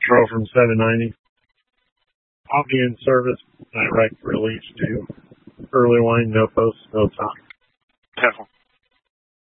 Control from 790. I'll be in service. Night right release to early line, no post, no time. 10-4.